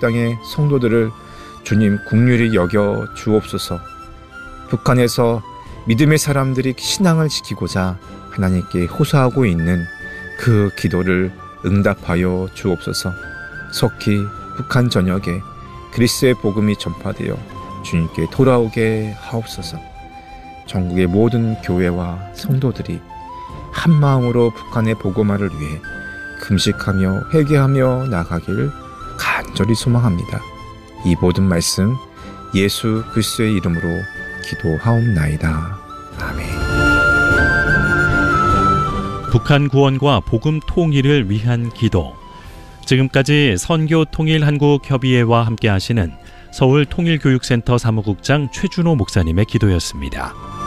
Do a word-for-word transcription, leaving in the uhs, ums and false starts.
땅의 성도들을 주님 긍휼히 여겨 주옵소서. 북한에서 믿음의 사람들이 신앙을 지키고자 하나님께 호소하고 있는 그 기도를 응답하여 주옵소서. 속히 북한 전역에 그리스도의 복음이 전파되어 주님께 돌아오게 하옵소서. 전국의 모든 교회와 성도들이 한 마음으로 북한의 복음화를 위해 금식하며 회개하며 나가기를 간절히 소망합니다. 이 모든 말씀 예수 그리스도의 이름으로 기도하옵나이다. 아멘. 북한 구원과 복음 통일을 위한 기도. 지금까지 선교통일한국협의회와 함께 하시는 서울통일교육센터 사무국장 최준호 목사님의 기도였습니다.